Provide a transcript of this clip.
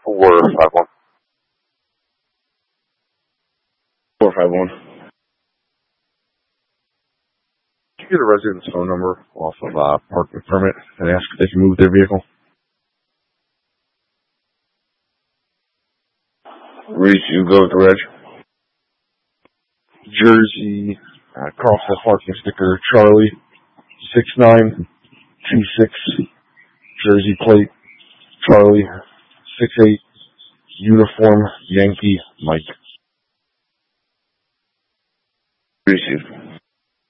451. 451. Can you get a resident's phone number off of parking permit and ask if they can move their vehicle? Reese, you go with the reg. Jersey, cross parking sticker, Charlie, 6926, Jersey plate, Charlie, 68, uniform, Yankee, Mike. Received.